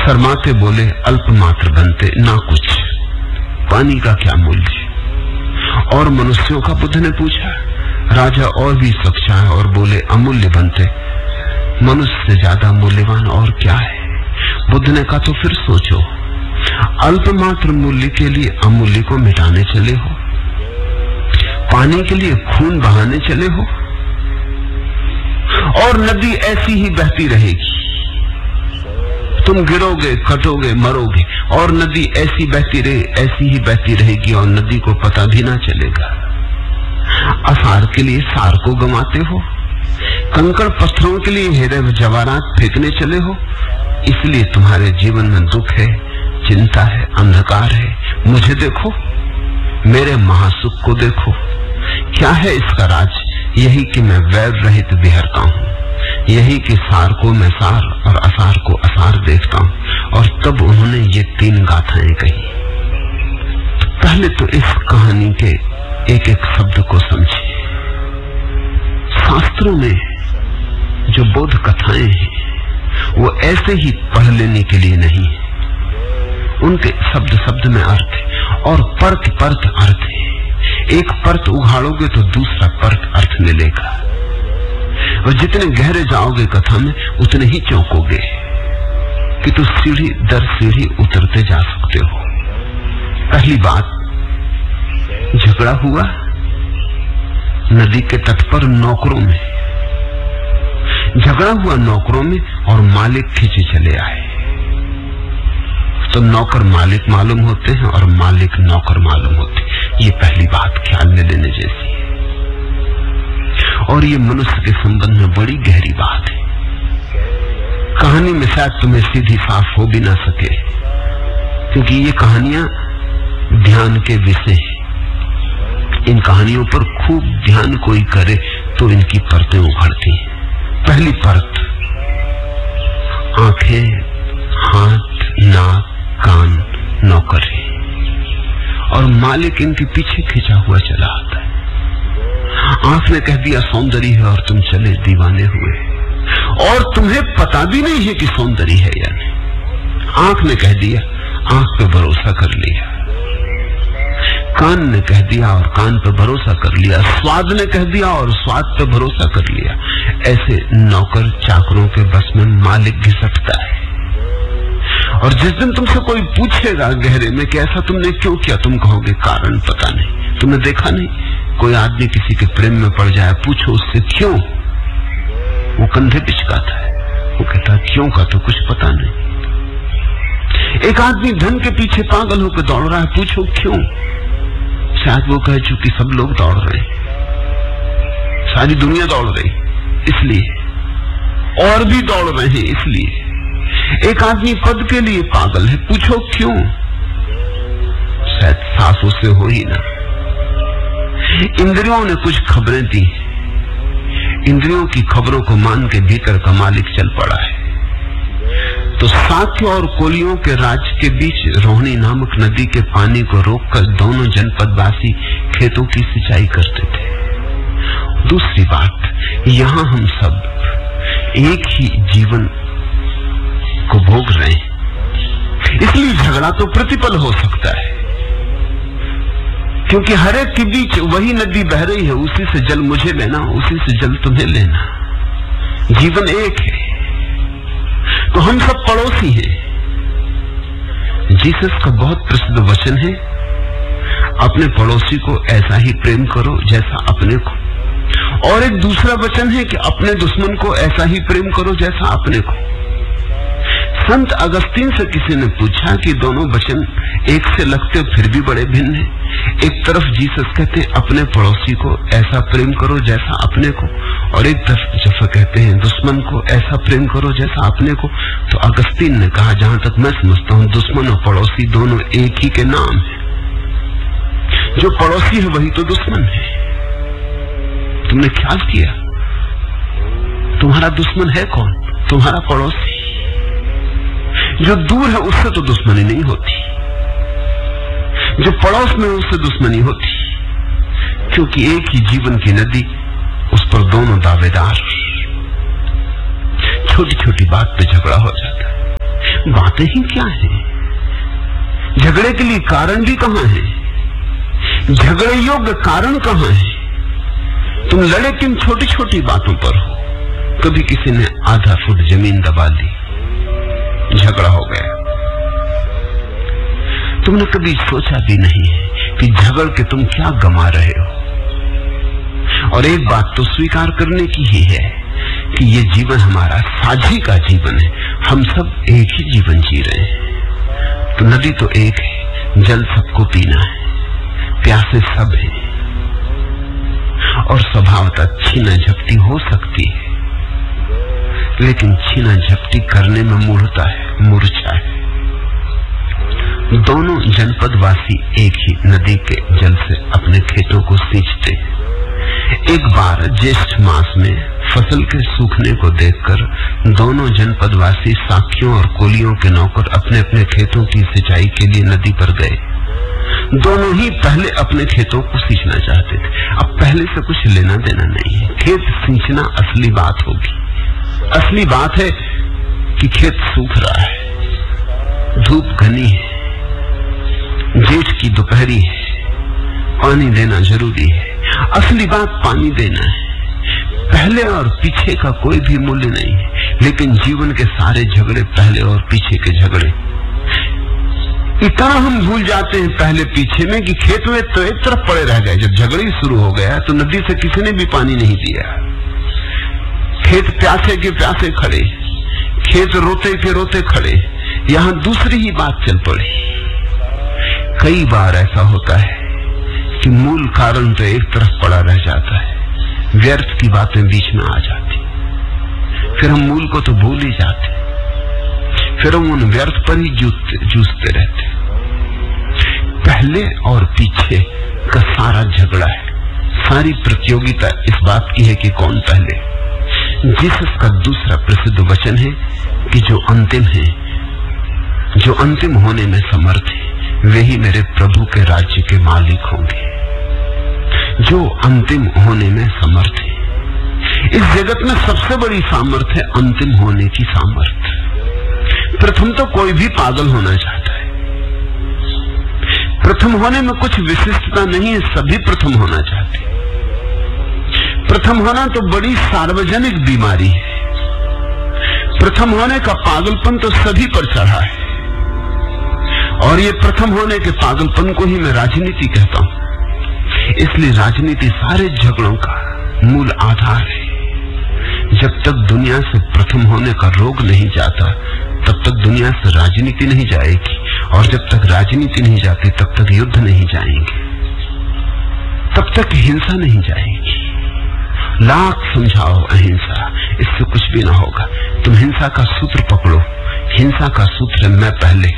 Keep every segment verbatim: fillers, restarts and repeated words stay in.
शर्माते बोले, अल्पमात्र बनते ना कुछ, पानी का क्या मूल्य। और मनुष्यों का बुद्ध ने पूछा। राजा और भी सच्चा है और बोले, अमूल्य बनते, मनुष्य से ज्यादा मूल्यवान और क्या है। बुद्ध ने कहा, तो फिर सोचो, अल्पमात्र मूल्य के लिए अमूल्य को मिटाने चले हो, पानी के लिए खून बहाने चले हो, और नदी ऐसी ही बहती रहेगी, तुम गिरोगे, कटोगे, मरोगे, और नदी ऐसी बहती रहे ऐसी ही बहती रहेगी और नदी को पता भी ना चलेगा। असार के लिए सार को गंवाते हो, कंकड़ पत्थरों के लिए हीरे जवाहरात फेंकने चले हो, इसलिए तुम्हारे जीवन में दुख है, चिंता है, अंधकार है। मुझे देखो, मेरे महासुख को देखो। क्या है इसका राज? यही कि मैं वैर रहित विहरता हूँ, यही कि सार को मैं सार और असार को असार देखता हूँ। और तब उन्होंने ये तीन गाथाएं कही। पहले तो इस कहानी के एक एक शब्द को समझिए। शास्त्रों में जो बोध कथाएं हैं वो ऐसे ही पढ़ लेने के लिए नहीं है, उनके शब्द शब्द में अर्थ है और परत परत अर्थ है। एक परत उघाड़ोगे तो दूसरा परत अर्थ मिलेगा, और जितने गहरे जाओगे कथा में उतने ही चौंकोगे कि तो सीढ़ी दर सीढ़ी उतरते जा सकते हो। पहली बात, झगड़ा हुआ नदी के तट पर नौकरों में, झगड़ा हुआ नौकरों में और मालिक खींचे चले आए। तो नौकर मालिक मालूम होते हैं और मालिक नौकर मालूम होते हैं। ये पहली बात ख्याल में लेने जैसी है, और ये मनुष्य के संबंध में बड़ी गहरी बात है। कहानी में शायद तुम्हें सीधी साफ हो भी ना सके, क्योंकि ये कहानियां ध्यान के विषय हैं। इन कहानियों पर खूब ध्यान कोई करे तो इनकी परतें उभरती हैं। पहली परत, आंखें, हाथ, नाक, कान नौकर है और मालिक इनके पीछे खिंचा हुआ चला आता है। आंख ने कह दिया सौंदर्य है और तुम चले दीवाने हुए, और तुम्हें पता भी नहीं है कि सौंदर्य है या नहीं। आंख ने कह दिया, आंख पे भरोसा कर लिया। कान ने कह दिया और कान पे भरोसा कर लिया। स्वाद ने कह दिया और स्वाद पे भरोसा कर लिया। ऐसे नौकर चाकरों के बस में मालिक घिसटता है। और जिस दिन तुमसे कोई पूछेगा गहरे में कि ऐसा तुमने क्यों किया, तुम कहोगे कारण पता नहीं। तुमने देखा नहीं, कोई आदमी किसी के प्रेम में पड़ जाए, पूछो उससे क्यों, वो कंधे पिचकाता है, वो कहता है क्यों का तो कुछ पता नहीं। एक आदमी धन के पीछे पागल होकर दौड़ रहा है, पूछो क्यों, शायद वो कहे चूंकि सब लोग दौड़ रहे, सारी दुनिया दौड़ रही इसलिए, और भी दौड़ रहे हैं इसलिए। एक आदमी पद के लिए पागल है, पूछो क्यों, शायद सास उससे हो ही ना। इंद्रियों ने कुछ खबरें दी, इंद्रियों की खबरों को मान के भीतर का मालिक चल पड़ा है। तो साक्य और कोलियों के राज्य के बीच रोहिणी नामक नदी के पानी को रोककर दोनों जनपदवासी खेतों की सिंचाई करते थे। दूसरी बात, यहां हम सब एक ही जीवन को भोग रहे हैं, इसलिए झगड़ा तो प्रतिपल हो सकता है, क्योंकि हर एक के बीच वही नदी बह रही है, उसी से जल मुझे लेना, उसी से जल तुम्हें लेना। जीवन एक है, तो हम सब पड़ोसी हैं। जीसस का बहुत प्रसिद्ध वचन है, अपने पड़ोसी को ऐसा ही प्रेम करो जैसा अपने को। और एक दूसरा वचन है कि अपने दुश्मन को ऐसा ही प्रेम करो जैसा अपने को। संत अगस्तीन से किसी ने पूछा कि दोनों वचन एक से लगते फिर भी बड़े भिन्न हैं। एक तरफ जीसस कहते हैं अपने पड़ोसी को ऐसा प्रेम करो जैसा अपने को, और एक तरफ जैसा कहते हैं दुश्मन को ऐसा प्रेम करो जैसा अपने को। तो अगस्तीन ने कहा, जहां तक मैं समझता हूं दुश्मन और पड़ोसी दोनों एक ही के नाम है। जो पड़ोसी है वही तो दुश्मन है। तुमने ख्याल किया, तुम्हारा दुश्मन है कौन? तुम्हारा पड़ोसी। जो दूर है उससे तो दुश्मनी नहीं होती, जो पड़ोस में उससे दुश्मनी होती, क्योंकि एक ही जीवन की नदी, उस पर दोनों दावेदार। छोटी छोटी बात पे झगड़ा हो जाता है, बात बातें ही क्या है? झगड़े के लिए कारण भी कहां है? झगड़े योग्य कारण कहां है? तुम लड़े किन छोटी छोटी बातों पर हो। कभी किसी ने आधा फुट जमीन दबा ली, झगड़ा हो गया। तुमने कभी सोचा भी नहीं है कि झगड़ के तुम क्या गमा रहे हो। और एक बात तो स्वीकार करने की ही है कि ये जीवन हमारा साझी का जीवन है। हम सब एक ही जीवन जी रहे हैं। तो नदी तो एक है, जल सबको पीना है, प्यासे सब हैं। और स्वभावतः छीना झपटी हो सकती है, लेकिन छीना झपटी करने में मूढ़ता है, मूर्छा है। दोनों जनपदवासी एक ही नदी के जल से अपने खेतों को सींचते हैं। एक बार ज्येष्ठ मास में फसल के सूखने को देखकर दोनों जनपदवासी साखियों और कोलियों के नौकर अपने अपने खेतों की सिंचाई के लिए नदी पर गए। दोनों ही पहले अपने खेतों को सींचना चाहते थे। अब पहले से कुछ लेना देना नहीं है, खेत सींचना असली बात होगी। असली बात है कि खेत सूख रहा है, धूप घनी है, जेठ की दोपहरी है, पानी देना जरूरी है। असली बात पानी देना है। पहले और पीछे का कोई भी मूल्य नहीं है, लेकिन जीवन के सारे झगड़े पहले और पीछे के झगड़े। इतना हम भूल जाते हैं पहले पीछे में कि खेत में तो एक तरफ पड़े रह गए। जब झगड़े ही शुरू हो गया तो नदी से किसी ने भी पानी नहीं दिया। खेत प्यासे के प्यासे खड़े, खेत रोते के रोते खड़े। यहां दूसरी ही बात चल पड़ी। कई बार ऐसा होता है कि मूल कारण तो एक तरफ पड़ा रह जाता है, व्यर्थ की बातें बीच में आ जाती, फिर हम मूल को तो भूल ही जाते, फिर हम उन व्यर्थ पर ही जूझते जूझते रहते। पहले और पीछे का सारा झगड़ा है, सारी प्रतियोगिता इस बात की है कि कौन पहले। जीसस का दूसरा प्रसिद्ध वचन है कि जो अंतिम है, जो अंतिम होने में समर्थ है, वे ही मेरे प्रभु के राज्य के मालिक होंगे। जो अंतिम होने में समर्थ है। इस जगत में सबसे बड़ी सामर्थ्य है अंतिम होने की सामर्थ्य। प्रथम तो कोई भी पागल होना चाहता है। प्रथम होने में कुछ विशिष्टता नहीं है, सभी प्रथम होना चाहते हैं। प्रथम होना तो बड़ी सार्वजनिक बीमारी है। प्रथम होने का पागलपन तो सभी पर चढ़ा है। और ये प्रथम होने के पागलपन को ही मैं राजनीति कहता हूं। इसलिए राजनीति सारे झगड़ों का मूल आधार है। जब तक दुनिया से प्रथम होने का रोग नहीं जाता, तब तक दुनिया से राजनीति नहीं जाएगी। और जब तक राजनीति नहीं जाती, तब तक युद्ध नहीं जाएंगे, तब तक हिंसा नहीं जाएगी। लाख समझाओ अहिंसा, इससे कुछ भी ना होगा। तुम हिंसा का सूत्र पकड़ो। हिंसा का सूत्र है मैं पहले,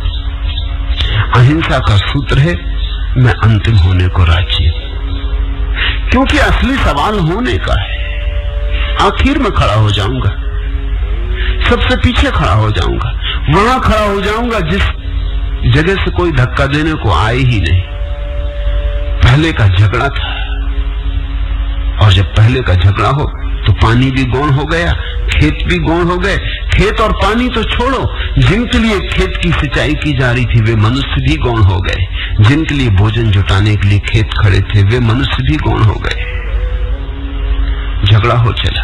अहिंसा का सूत्र है मैं अंतिम होने को राजी हूं। क्योंकि असली सवाल होने का है। आखिर में खड़ा हो जाऊंगा, सबसे पीछे खड़ा हो जाऊंगा, वहां खड़ा हो जाऊंगा जिस जगह से कोई धक्का देने को आए ही नहीं। पहले का झगड़ा था, और जब पहले का झगड़ा हो तो पानी भी गौण हो गया, खेत भी गौण हो गए। खेत और पानी तो छोड़ो, जिनके लिए खेत की सिंचाई की जा रही थी वे मनुष्य भी गौण हो गए। जिनके लिए भोजन जुटाने के लिए खेत खड़े थे वे मनुष्य भी गौण हो गए। झगड़ा हो चला।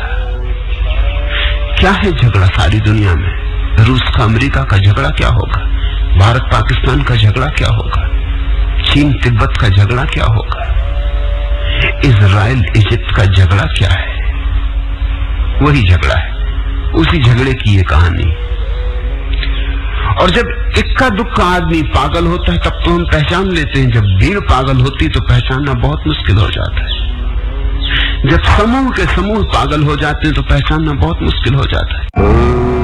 क्या है झगड़ा सारी दुनिया में? रूस का अमेरिका का झगड़ा क्या होगा? भारत पाकिस्तान का झगड़ा क्या होगा? चीन तिब्बत का झगड़ा क्या होगा? इजराइल इजिप्ट का झगड़ा क्या है? वही झगड़ा है, उसी झगड़े की ये कहानी। और जब इक्का दुक्का आदमी पागल होता है तब तो हम पहचान लेते हैं। जब भीड़ पागल होती तो पहचानना बहुत मुश्किल हो जाता है। जब समूह के समूह पागल हो जाते हैं तो पहचानना बहुत मुश्किल हो जाता है।